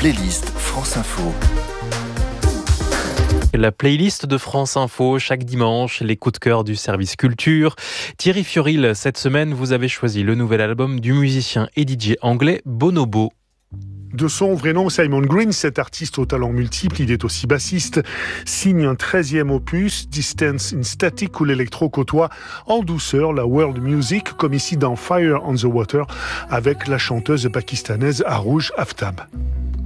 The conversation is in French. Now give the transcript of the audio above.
playlist France Info. La playlist de France Info, chaque dimanche, les coups de cœur du service culture. Thierry Fioril, cette semaine, vous avez choisi le nouvel album du musicien et DJ anglais Bonobo. De son vrai nom, Simon Green, cet artiste au talent multiple, il est aussi bassiste, signe un 13e opus, Distance in Static, où l'électro côtoie en douceur la world music, comme ici dans Fire on the Water, avec la chanteuse pakistanaise Arooj Aftab.